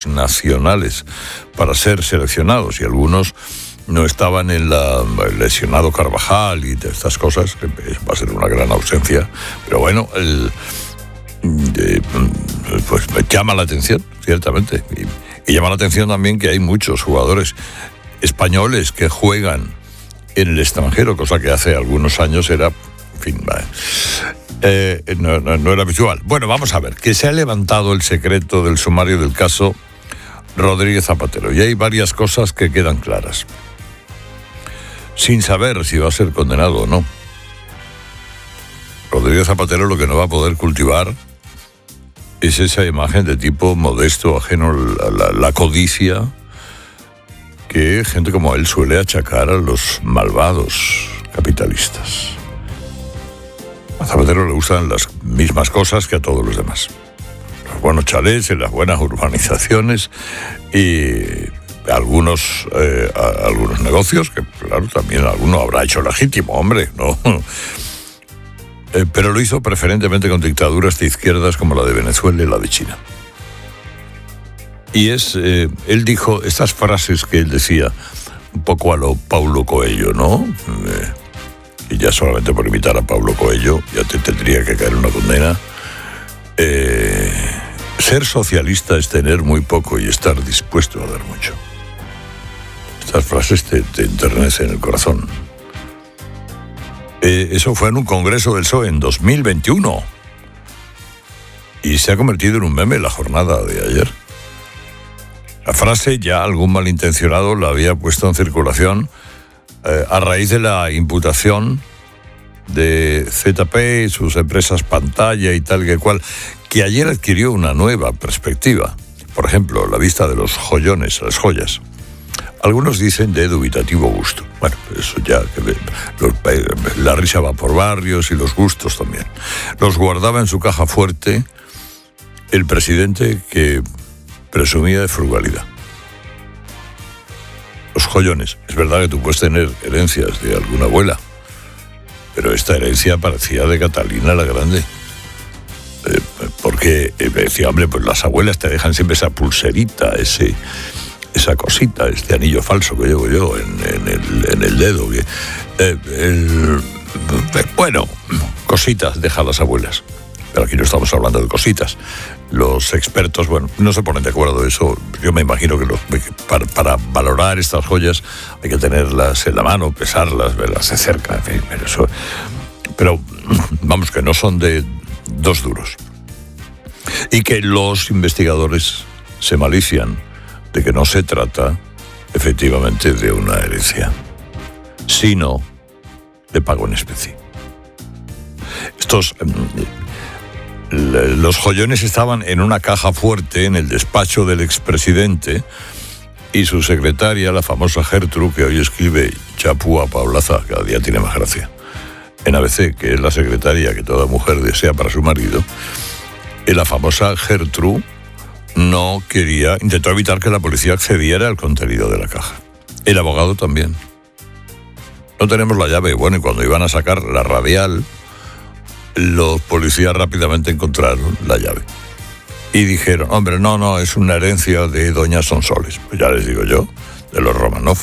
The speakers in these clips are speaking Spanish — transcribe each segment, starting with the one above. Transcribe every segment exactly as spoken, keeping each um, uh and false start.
nacionales para ser seleccionados, y algunos no estaban en la el lesionado Carvajal y de estas cosas, que va a ser una gran ausencia, pero bueno, el, de, pues llama la atención, ciertamente, y, y llama la atención también que hay muchos jugadores españoles que juegan en el extranjero, cosa que hace algunos años era, en fin, eh, no, no, no era habitual. Bueno, vamos a ver, que se ha levantado el secreto del sumario del caso Rodríguez Zapatero, y hay varias cosas que quedan claras, sin saber si va a ser condenado o no. Rodríguez Zapatero lo que no va a poder cultivar es esa imagen de tipo modesto, ajeno a la, la, la codicia, que gente como él suele achacar a los malvados capitalistas. A Zapatero le gustan las mismas cosas que a todos los demás. Los buenos chalés y las buenas urbanizaciones y algunos, eh, a, algunos negocios, que claro, también alguno habrá hecho legítimo, hombre, ¿no? Eh, pero lo hizo preferentemente con dictaduras de izquierdas como la de Venezuela y la de China. Y es, eh, él dijo estas frases que él decía, un poco a lo Paulo Coelho, ¿no? Eh, y ya solamente por imitar a Paulo Coelho ya te tendría que caer una condena. Eh, ser socialista es tener muy poco y estar dispuesto a dar mucho. Estas frases te, te enternecen el corazón. Eh, eso fue en un congreso del P S O E en dos mil veintiuno. Y se ha convertido en un meme la jornada de ayer. La frase ya algún malintencionado la había puesto en circulación eh, a raíz de la imputación de Z P y sus empresas pantalla y tal que cual, que ayer adquirió una nueva perspectiva. Por ejemplo, la vista de los joyones, las joyas. Algunos dicen de dubitativo gusto. Bueno, eso ya, la risa va por barrios y los gustos también. Los guardaba en su caja fuerte el presidente que presumía de frugalidad. Los joyones. Es verdad que tú puedes tener herencias de alguna abuela, pero esta herencia parecía de Catalina la Grande. Eh, porque eh, decía, hombre, pues las abuelas te dejan siempre esa pulserita, ese, esa cosita, este anillo falso que llevo yo en, en, el, en el dedo. Que, eh, el, bueno, cositas dejan las abuelas. Pero aquí no estamos hablando de cositas. Los expertos, bueno, no se ponen de acuerdo de eso. Yo me imagino que, los, que para, para valorar estas joyas hay que tenerlas en la mano, pesarlas, verlas de cerca, en fin, pero, eso, pero vamos, que no son de dos duros. Y que los investigadores se malician de que no se trata efectivamente de una herencia, sino de pago en especie. Estos... Los joyones estaban en una caja fuerte en el despacho del expresidente y su secretaria, la famosa Gertrude, que hoy escribe Chapúa Paulaza, cada día tiene más gracia, en A B C, que es la secretaria que toda mujer desea para su marido, y la famosa Gertrude no quería, intentó evitar que la policía accediera al contenido de la caja. El abogado también. No tenemos la llave. Bueno, y cuando iban a sacar la radial, los policías rápidamente encontraron la llave y dijeron, hombre, no, no, es una herencia de doña Sonsoles. Pues ya les digo yo, de los Romanov.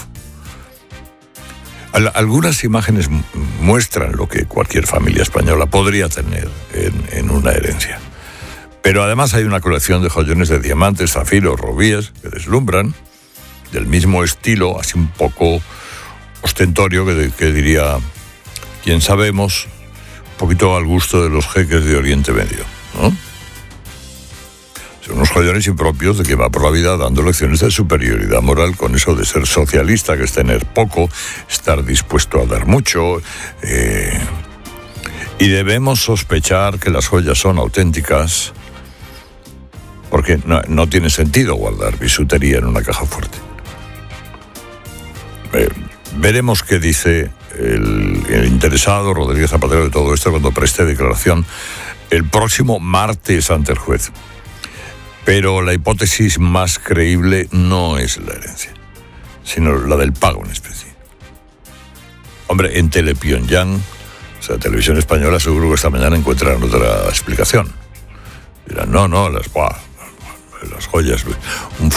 Al- algunas imágenes muestran lo que cualquier familia española podría tener en, en una herencia. Pero además hay una colección de joyones de diamantes, zafiros, rubíes, que deslumbran, del mismo estilo, así un poco ostentorio, que, que diría, quién sabemos, un poquito al gusto de los jeques de Oriente Medio, ¿no? Son unos joyones impropios de quien va por la vida dando lecciones de superioridad moral con eso de ser socialista, que es tener poco, estar dispuesto a dar mucho, eh, y debemos sospechar que las joyas son auténticas porque no, no tiene sentido guardar bisutería en una caja fuerte. Eh, veremos qué dice El, el interesado Rodríguez Zapatero de todo esto cuando preste declaración el próximo martes ante el juez. Pero la hipótesis más creíble no es la herencia, sino la del pago en especie. Hombre, en Telepyongyang, o sea, Televisión Española, seguro que esta mañana encuentran otra explicación. Dirán, no, no, las, buah, las joyas, un